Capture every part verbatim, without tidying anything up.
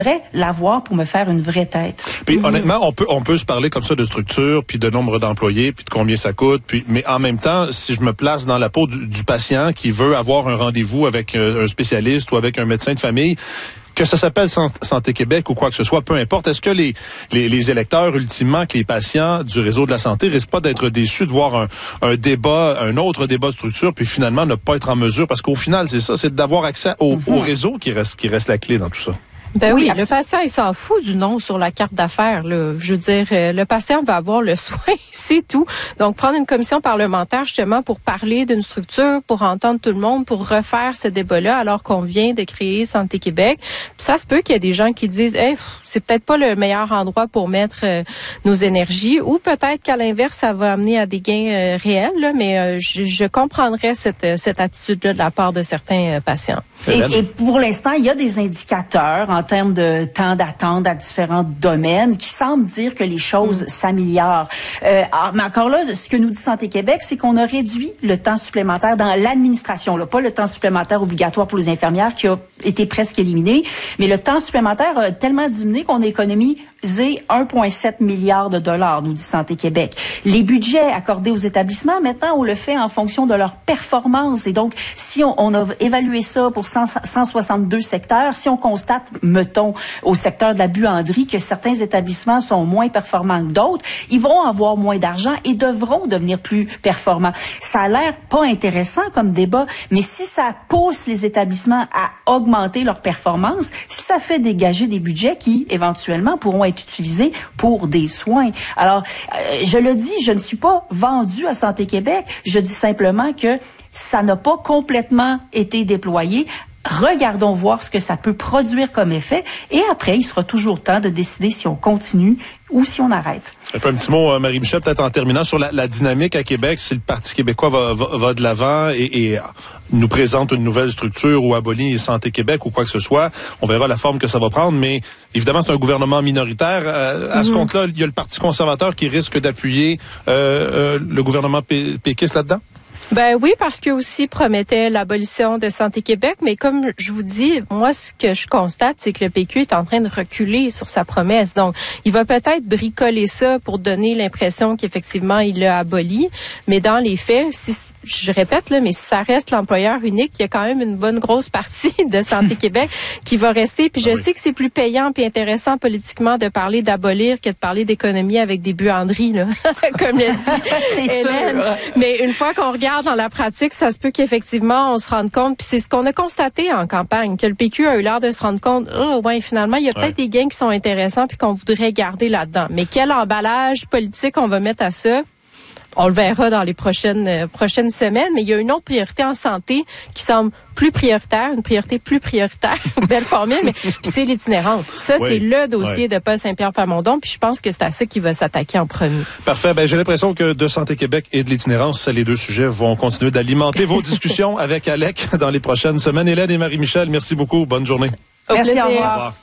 l'avoir pour me faire une vraie tête. Puis mmh. honnêtement, on peut on peut se parler comme ça de structure, puis de nombre d'employés, puis de combien ça coûte, puis mais en même temps, si je me place dans la peau du, du patient qui veut avoir un rendez-vous avec un spécialiste ou avec un médecin de famille, que ça s'appelle Santé Québec ou quoi que ce soit, peu importe, est-ce que les, les, les électeurs, ultimement, que les patients du réseau de la santé risquent pas d'être déçus de voir un, un débat, un autre débat de structure, puis finalement ne pas être en mesure, parce qu'au final, c'est ça, c'est d'avoir accès au, mm-hmm. au réseau qui reste, qui reste la clé dans tout ça. Ben oui, oui le patient, il s'en fout du nom sur la carte d'affaires, là. Je veux dire, euh, le patient va avoir le soin, c'est tout. Donc, prendre une commission parlementaire, justement, pour parler d'une structure, pour entendre tout le monde, pour refaire ce débat-là, alors qu'on vient de créer Santé Québec. Puis ça se peut qu'il y ait des gens qui disent, hey, c'est peut-être pas le meilleur endroit pour mettre euh, nos énergies, ou peut-être qu'à l'inverse, ça va amener à des gains euh, réels, là, mais euh, je, je comprendrais cette, cette attitude-là de la part de certains euh, patients. Et, et pour l'instant, il y a des indicateurs en termes de temps d'attente à différents domaines qui semblent dire que les choses mmh. s'améliorent. Euh, mais encore là, ce que nous dit Santé Québec, c'est qu'on a réduit le temps supplémentaire dans l'administration, là, pas le temps supplémentaire obligatoire pour les infirmières qui a été presque éliminé, mais le temps supplémentaire a tellement diminué qu'on a économisé un virgule sept milliard de dollars, nous dit Santé Québec. Les budgets accordés aux établissements, maintenant, on le fait en fonction de leur performance. Et donc, si on, on a évalué ça pour cent soixante-deux secteurs, si on constate, mettons, au secteur de la buanderie, que certains établissements sont moins performants que d'autres, ils vont avoir moins d'argent et devront devenir plus performants. Ça a l'air pas intéressant comme débat, mais si ça pousse les établissements à augmenter leur performance, ça fait dégager des budgets qui, éventuellement, pourront être utilisés pour des soins. Alors, euh, je le dis, je ne suis pas vendue à Santé Québec, je dis simplement que ça n'a pas complètement été déployé. Regardons voir ce que ça peut produire comme effet et après, il sera toujours temps de décider si on continue ou si on arrête. Un peu un petit mot, Marie-Michel, peut-être en terminant sur la, la dynamique à Québec, si le Parti québécois va, va, va de l'avant et, et nous présente une nouvelle structure ou abolit Santé Québec ou quoi que ce soit, on verra la forme que ça va prendre, mais évidemment, c'est un gouvernement minoritaire. Euh, à mm-hmm. ce compte-là, il y a le Parti conservateur qui risque d'appuyer euh, euh, le gouvernement pé- péquiste là-dedans? Ben oui, parce qu'il aussi promettait l'abolition de Santé Québec, mais comme je vous dis, moi, ce que je constate, c'est que le P Q est en train de reculer sur sa promesse. Donc, il va peut-être bricoler ça pour donner l'impression qu'effectivement, il l'a aboli, mais dans les faits, si je répète, là, mais si ça reste l'employeur unique, il y a quand même une bonne grosse partie de Santé Québec qui va rester. Puis je ah oui. sais que c'est plus payant et intéressant politiquement de parler d'abolir que de parler d'économie avec des buanderies, là, comme l'a dit Hélène. Sûr. Mais une fois qu'on regarde dans la pratique, ça se peut qu'effectivement on se rende compte, puis c'est ce qu'on a constaté en campagne, que le P Q a eu l'air de se rendre compte, oh ouais, finalement, il y a peut-être ouais. des gains qui sont intéressants puis qu'on voudrait garder là-dedans. Mais quel emballage politique on va mettre à ça? On le verra dans les prochaines euh, prochaines semaines, mais il y a une autre priorité en santé qui semble plus prioritaire, une priorité plus prioritaire, belle formule, mais puis c'est l'itinérance. Ça, oui, c'est le dossier oui. de Paul Saint-Pierre Plamondon, puis je pense que c'est à ça qu'il va s'attaquer en premier. Parfait. Ben, j'ai l'impression que de Santé Québec et de l'itinérance, les deux sujets vont continuer d'alimenter vos discussions avec Alec dans les prochaines semaines. Hélène et Marie-Michel, merci beaucoup. Bonne journée. Au merci, plaisir. Au revoir. Au revoir.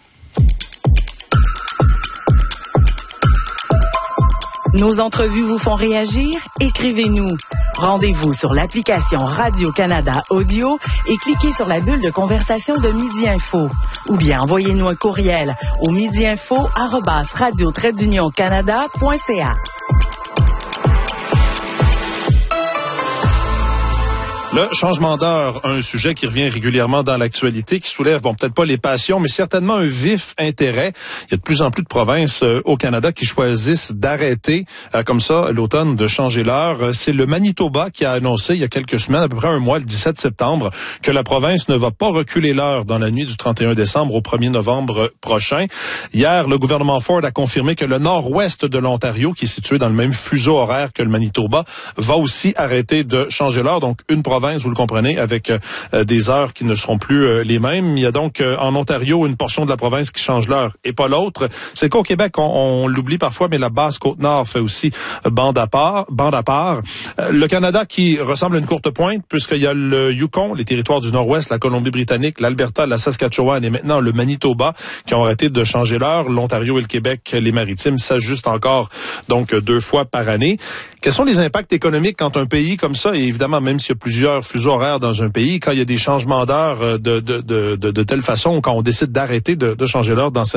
Nos entrevues vous font réagir? Écrivez-nous. Rendez-vous sur l'application Radio-Canada Audio et cliquez sur la bulle de conversation de Midi Info. Ou bien envoyez-nous un courriel au midiinfo arobase radio trait d'union canada point c a. Le changement d'heure, un sujet qui revient régulièrement dans l'actualité, qui soulève, bon, peut-être pas les passions, mais certainement un vif intérêt. Il y a de plus en plus de provinces euh, au Canada qui choisissent d'arrêter, euh, comme ça, l'automne, de changer l'heure. C'est le Manitoba qui a annoncé il y a quelques semaines, à peu près un mois, le dix-sept septembre, que la province ne va pas reculer l'heure dans la nuit du trente et un décembre au premier novembre prochain. Hier, le gouvernement Ford a confirmé que le nord-ouest de l'Ontario, qui est situé dans le même fuseau horaire que le Manitoba, va aussi arrêter de changer l'heure. Donc, une province, vous le comprenez, avec euh, des heures qui ne seront plus euh, les mêmes. Il y a donc euh, en Ontario une portion de la province qui change l'heure et pas l'autre. C'est qu'au Québec, on, on l'oublie parfois, mais la basse Côte-Nord fait aussi euh, bande à part. Bande à part. Euh, le Canada qui ressemble à une courte pointe, puisqu'il y a le Yukon, les territoires du Nord-Ouest, la Colombie-Britannique, l'Alberta, la Saskatchewan et maintenant le Manitoba qui ont arrêté de changer l'heure. L'Ontario et le Québec, les Maritimes, s'ajustent encore donc deux fois par année. Quels sont les impacts économiques quand un pays comme ça, et évidemment, même s'il y a plusieurs plusieurs fuseaux horaires dans un pays, quand il y a des changements d'heure de, de, de, de, de telle façon, quand on décide d'arrêter de, de changer l'heure dans